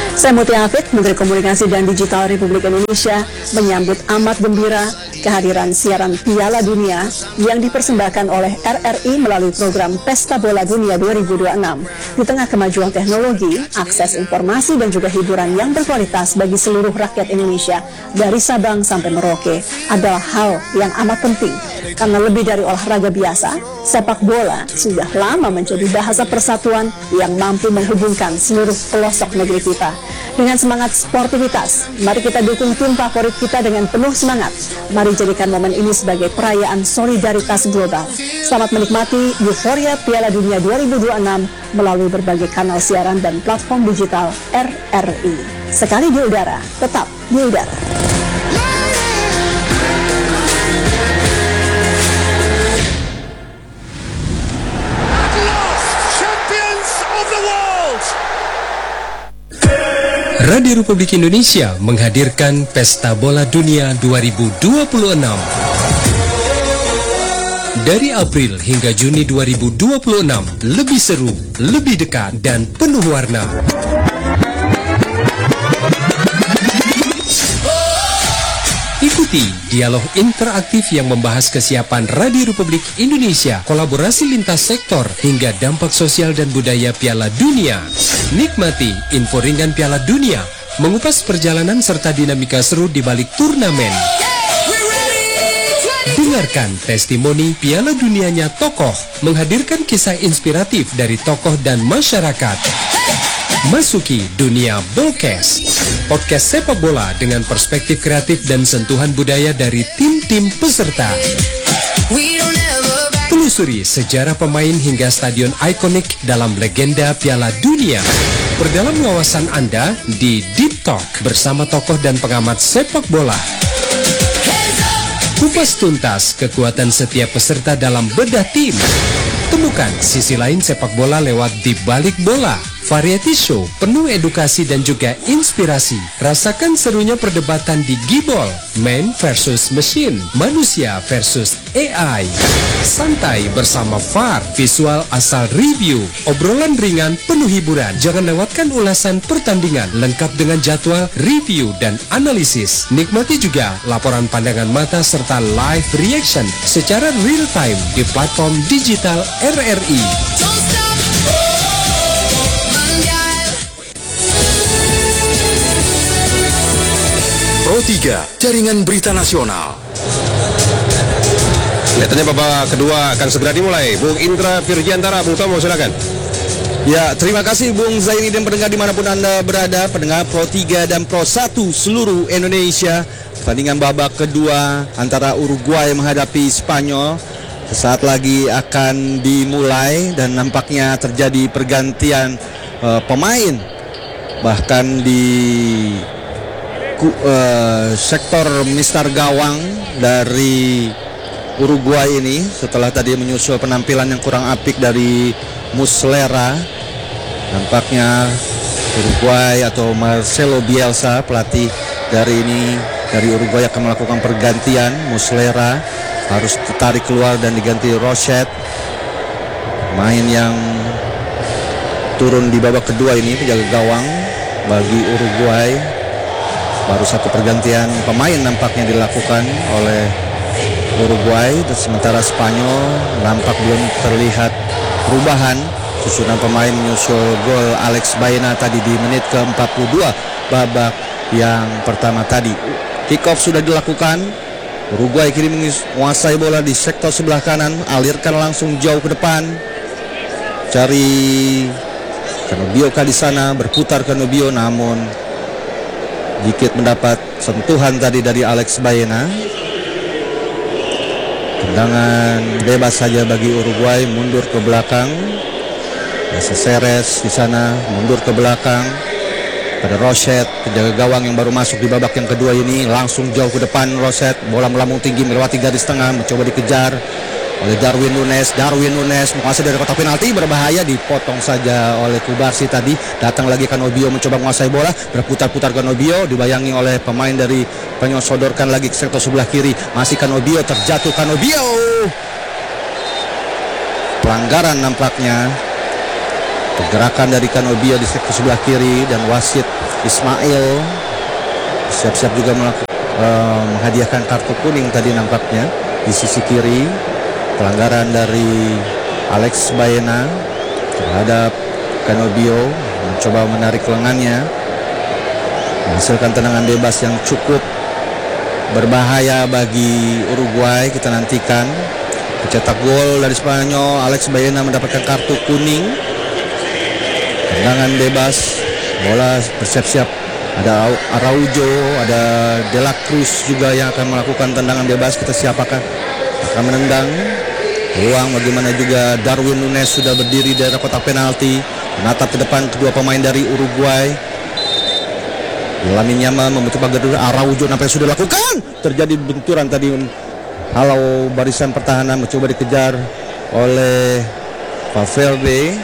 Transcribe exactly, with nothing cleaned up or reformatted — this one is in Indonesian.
Saya Mutia Hafid, Menteri Komunikasi dan Digital Republik Indonesia, menyambut amat gembira kehadiran siaran Piala Dunia yang dipersembahkan oleh R R I melalui program Pesta Bola Dunia dua ribu dua puluh enam. Di tengah kemajuan teknologi, akses informasi dan juga hiburan yang berkualitas bagi seluruh rakyat Indonesia dari Sabang sampai Merauke adalah hal yang amat penting. Karena lebih dari olahraga biasa, sepak bola sudah lama menjadi bahasa persatuan yang mampu menghubungkan seluruh pelosok negeri kita. Dengan semangat sportivitas, mari kita dukung tim favorit kita dengan penuh semangat. Mari jadikan momen ini sebagai perayaan solidaritas global. Selamat menikmati euforia Piala Dunia dua ribu dua puluh enam melalui berbagai kanal siaran dan platform digital R R I. Sekali di udara, tetap di udara. Radio Republik Indonesia menghadirkan Pesta Bola Dunia dua ribu dua puluh enam. Dari April hingga Juni dua ribu dua puluh enam, lebih seru, lebih dekat, dan penuh warna. Ikuti dialog interaktif yang membahas kesiapan Radio Republik Indonesia, kolaborasi lintas sektor, hingga dampak sosial dan budaya Piala Dunia. Nikmati info ringan Piala Dunia, mengupas perjalanan serta dinamika seru di balik turnamen. Dengarkan testimoni Piala Dunianya tokoh, menghadirkan kisah inspiratif dari tokoh dan masyarakat. Masuki dunia Bolkes, podcast sepak bola dengan perspektif kreatif dan sentuhan budaya dari tim-tim peserta. Telusuri sejarah pemain hingga stadion ikonik dalam legenda Piala Dunia. Perdalam wawasan Anda di Deep Talk bersama tokoh dan pengamat sepak bola. Kupas tuntas kekuatan setiap peserta dalam bedah tim. Temukan sisi lain sepak bola lewat Di Balik Bola. Variety show penuh edukasi dan juga inspirasi. Rasakan serunya perdebatan di Gibol, Man versus Machine, manusia versus A I. Santai bersama V A R, visual asal review, obrolan ringan penuh hiburan. Jangan lewatkan ulasan pertandingan lengkap dengan jadwal, review, dan analisis. Nikmati juga laporan pandangan mata serta live reaction secara real time di platform digital R R I. Pro tiga, Jaringan Berita Nasional. Kelihatannya babak kedua akan segera dimulai. Bung Indra Firjiantara, Bung Tomo, silakan. Ya, terima kasih Bung Zaini dan pendengar dimanapun Anda berada, pendengar Pro tiga dan Pro satu seluruh Indonesia. Pertandingan babak kedua antara Uruguay menghadapi Spanyol sesaat lagi akan dimulai dan nampaknya terjadi pergantian uh, pemain. Bahkan di Uh, sektor Mister Gawang dari Uruguay ini, setelah tadi menyusul penampilan yang kurang apik dari Muslera, nampaknya Uruguay atau Marcelo Bielsa, pelatih dari ini dari Uruguay, akan melakukan pergantian. Muslera harus ditarik keluar dan diganti Roset, main yang turun di babak kedua ini, penjaga gawang bagi Uruguay. Baru satu pergantian pemain nampaknya dilakukan oleh Uruguay, dan sementara Spanyol nampak belum terlihat perubahan. Susunan pemain menyusul gol Alex Baena tadi di menit ke empat puluh dua babak yang pertama tadi. Kick off sudah dilakukan. Uruguay kini menguasai bola di sektor sebelah kanan, alirkan langsung jauh ke depan. Cari Canobio di sana, berputar Canobio, namun dikit mendapat sentuhan tadi dari Alex Baena. Tendangan bebas saja bagi Uruguay, mundur ke belakang. Cesares di sana mundur ke belakang. Pada Roset, penjaga gawang yang baru masuk di babak yang kedua ini, langsung jauh ke depan Roset. Bola melambung tinggi melewati garis tengah, mencoba dikejar oleh Darwin Nunes. Darwin Nunes menguasai dari kotak penalti, berbahaya, dipotong saja oleh Kubarsi tadi. Datang lagi Canobio mencoba menguasai bola, berputar-putar Canobio, dibayangi oleh pemain dari Spanyol, sodorkan lagi ke sektor sebelah kiri. Masih Canobio, terjatuh Canobio. Pelanggaran nampaknya. Pergerakan dari Canobio di sektor sebelah kiri dan wasit Ismail siap-siap juga melakukan uh, menghadiahkan kartu kuning tadi nampaknya di sisi kiri. Pelanggaran dari Alex Baena terhadap Canobio, mencoba menarik lengannya, menghasilkan tendangan bebas yang cukup berbahaya bagi Uruguay. Kita nantikan pencetak gol dari Spanyol. Alex Baena mendapatkan kartu kuning. Tendangan bebas, bola bersiap-siap. Ada Araujo, ada De La Cruz juga yang akan melakukan tendangan bebas. Kita siapkan akan menendang. Ruang bagaimana juga Darwin Nunes sudah berdiri di daerah kotak penalti, menatap ke depan kedua pemain dari Uruguay. Lamine Yamal mencoba gedor, Araujo nampaknya sudah lakukan. Terjadi benturan tadi. Halau barisan pertahanan mencoba dikejar oleh Valverde.